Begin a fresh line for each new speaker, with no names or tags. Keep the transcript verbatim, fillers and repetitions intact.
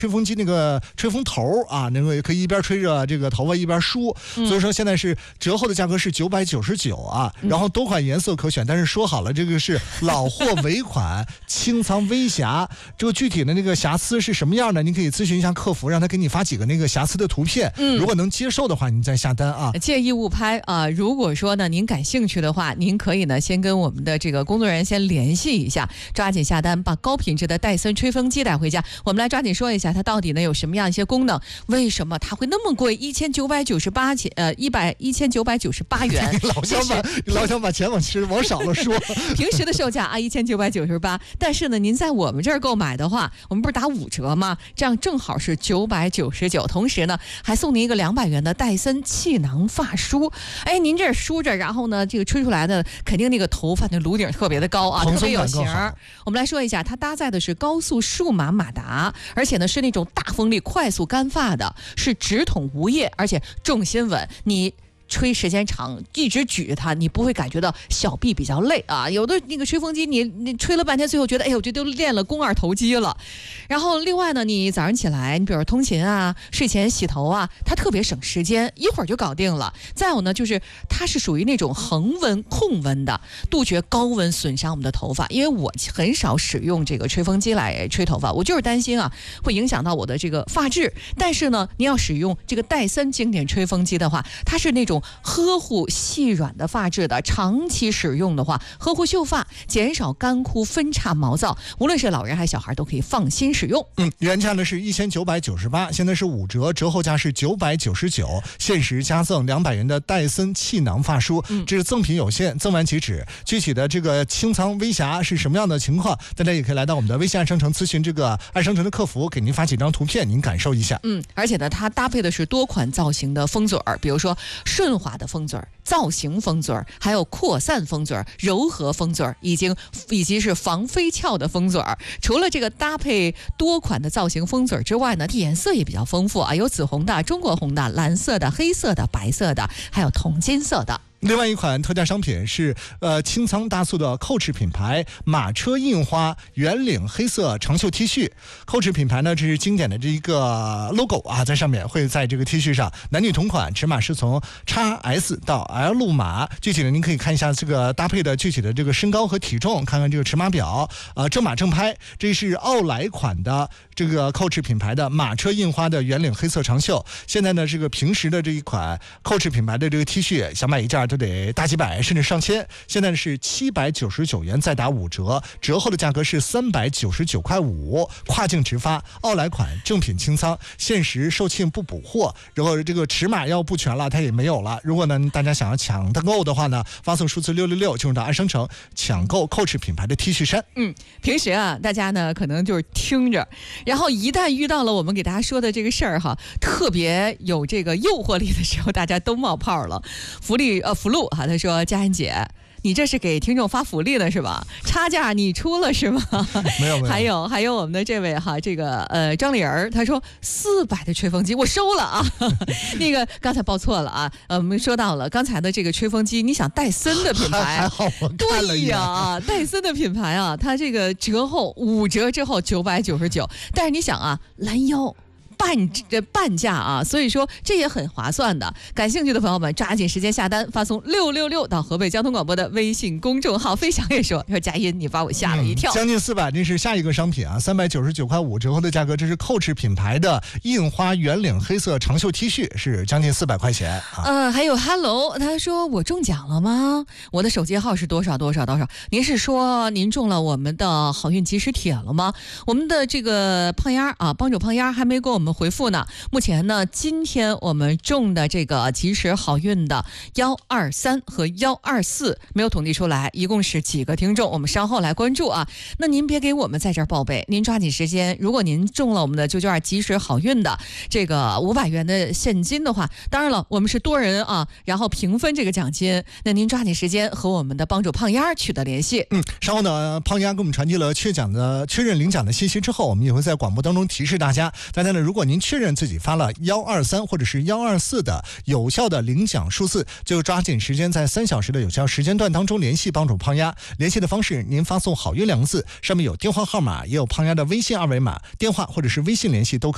吹风机那个吹风头啊，那个可以一边吹着这个头发一边梳，嗯、所以说现在是折后的价格是九百九十九啊，然后多款颜色可选，但是说好了这个是老货尾款清仓微瑕，这个具体的那个瑕疵是什么样的，你可以咨询一下客服，让他给你发几个那个瑕疵的图片，嗯、如果能接受的话，你再下单啊。
建议勿拍啊！如果说呢您感兴趣的话，您可以呢先跟我们的这个工作人员先联系一下，抓紧下单，把高品质的戴森吹风机带回家。我们来抓紧说一下它到底呢有什么样一些功能，为什么它会那么贵？一千九百九十八钱，呃，一百一千九百九十八元。
老想把老想把钱往其实往少了说。
平时的售价啊一千九百九十八，但是呢，您在我们这儿购买的话，我们不是打五折吗？这样正好是九百九十九，同时呢还送您一个两百元的戴森气囊发梳。哎，您这梳着，然后呢这个吹出来的肯定那个头发的颅顶特别的高啊，特别有型。我们来说一下，它搭载的是高速数码马达，而且呢是那种大风力快速干发的，是直筒无叶，而且重心稳，你吹时间长，一直举着它，你不会感觉到小臂比较累啊。有的那个吹风机你，你吹了半天，最后觉得，哎呦，这都练了肱二头肌了。然后另外呢，你早上起来，你比如说通勤啊、睡前洗头啊，它特别省时间，一会儿就搞定了。再有呢，就是它是属于那种恒温控温的，杜绝高温损伤我们的头发。因为我很少使用这个吹风机来吹头发，我就是担心啊，会影响到我的这个发质。但是呢，你要使用这个戴森经典吹风机的话，它是那种呵护细软的发质的，长期使用的话，呵护秀发，减少干枯分叉毛躁，无论是老人还是小孩都可以放心使用。
嗯，原价呢是一千九百九十八，现在是五折，折后价是九百九十九，限时加赠两百元的戴森气囊发梳，嗯、这是赠品有限，赠完即止。具体的这个清仓微瑕是什么样的情况，大家也可以来到我们的微信爱商城咨询这个爱商城的客服，给您发几张图片，您感受一下。
嗯，而且呢，它搭配的是多款造型的风嘴儿，比如说顺滑的风嘴儿、造型风嘴儿，还有扩散风嘴儿、柔和风嘴儿，以及以及是防飞翘的风嘴儿。除了这个搭配多款的造型风嘴儿之外呢，颜色也比较丰富啊，有紫红的、中国红的、蓝色的、黑色的、白色的，还有铜金色的。
另外一款特价商品是呃清仓大促的Coach品牌马车印花圆领黑色长袖 T 恤。Coach品牌呢，这是经典的这一个 logo 啊，在上面会在这个 T 恤上，男女同款，尺码是从 X S 到 L 码。具体的您可以看一下这个搭配的具体的这个身高和体重，看看这个尺码表，呃正码正拍。这是奥莱款的这个 Coach 品牌的马车印花的圆领黑色长袖。现在呢，这个平时的这一款 Coach 品牌的这个 T 恤，想买一件都得大几百甚至上千，现在是七百九十九元，再打五折，折后的价格是三百九十九块五，跨境直发，奥莱款正品清仓，限时售罄不补货，然后这个尺码要不全了它也没有了。如果呢大家想要抢单购的话呢，发送数字六六六进入到爱商城抢购 Coach 品牌的 T 恤衫。
嗯，平时啊大家呢可能就是听着，然后一旦遇到了我们给大家说的这个事儿哈，特别有这个诱惑力的时候，大家都冒泡了。福利呃福禄哈，他说佳恩姐，你这是给听众发福利了是吧？差价你出了是吗？
没有没有。
还有还有我们的这位哈，这个呃张丽儿，他说四百的吹风机我收了啊。那个刚才报错了啊，呃我们说到了刚才的这个吹风机，你想戴森的品牌，
还好我看了一眼。
对呀，戴森的品牌啊，它这个折后五折之后九百九十九，但是你想啊，拦腰。半这半价啊，所以说这也很划算的。感兴趣的朋友们，抓紧时间下单，发送六六六到河北交通广播的微信公众号。飞翔也说说佳音，你把我吓了一跳。
嗯、将近四百，这是下一个商品啊，三百九十九块五折后的价格，这是 Coach 品牌的印花圆领黑色长袖 T 恤，是将近四百块钱啊。
呃，还有 Hello， 他说我中奖了吗？我的手机号是多少多少多少？您是说您中了我们的好运及时帖了吗？我们的这个胖丫啊，帮主胖丫还没给我们回复呢。目前呢，今天我们中的这个及时好运的幺二三和幺二四没有统计出来，一共是几个听众？我们稍后来关注啊。那您别给我们在这儿报备，您抓紧时间。如果您中了我们的九九二及时好运的这个五百元的现金的话，当然了，我们是多人啊，然后平分这个奖金。那您抓紧时间和我们的帮主胖丫取得联系。
嗯，稍后呢，胖丫给我们传递了确奖的确认领奖的信息之后，我们也会在广播当中提示大家。大家呢，如果您确认自己发了幺二三或者是幺二四的有效的领奖数字，就抓紧时间在三小时的有效时间段当中联系帮主胖丫。联系的方式，您发送好运两个字，上面有电话号码，也有胖丫的微信二维码，电话或者是微信联系都可以。